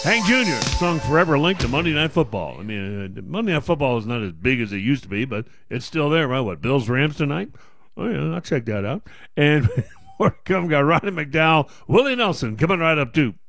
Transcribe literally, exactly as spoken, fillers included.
Hank Junior song forever linked to Monday Night Football. I mean, uh, Monday Night Football is not as big as it used to be, but it's still there, right? What, Bills Rams tonight? Oh, yeah, I'll check that out. And we're coming, got Ronnie McDowell, Willie Nelson coming right up, too.